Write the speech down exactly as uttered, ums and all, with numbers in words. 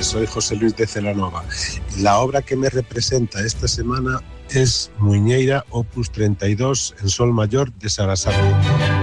noches, soy José Luis de Celanova. La obra que me representa esta semana es Muiñeira, opus treinta y dos, en sol mayor de Sarasate.